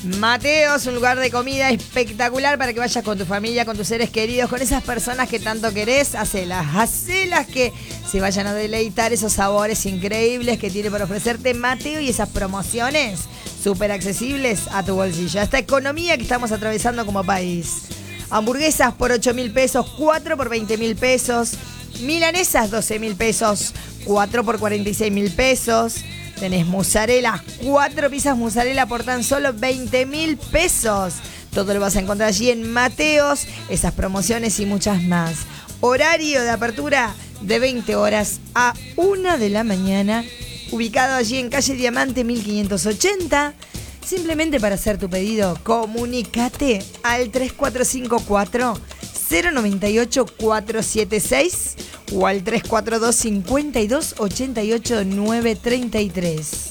Mateos, un lugar de comida espectacular para que vayas con tu familia, con tus seres queridos, con esas personas que tanto querés. Hacelas que se vayan a deleitar esos sabores increíbles que tiene para ofrecerte Mateo y esas promociones súper accesibles a tu bolsillo. A esta economía que estamos atravesando como país. Hamburguesas por 8.000 pesos, 4 por 20.000 pesos. Milanesas 12.000 pesos, 4 por 46.000 pesos. Tenés mozzarella, 4 piezas mozzarella por tan solo 20.000 pesos. Todo lo vas a encontrar allí en Mateos, esas promociones y muchas más. Horario de apertura de 20 horas a 1 de la mañana, ubicado allí en calle Diamante 1580. Simplemente para hacer tu pedido, comunícate al 3454 098 476 o al 342 52 88 933.